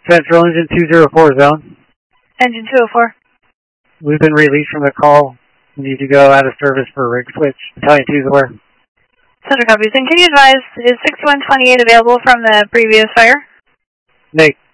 Central Engine 204 zone. Engine 204. We've been released from the call. We need to go out of service for a rig switch. Battalion 2 is aware. Center copies. And can you advise, is 6128 available from the previous fire? Nate.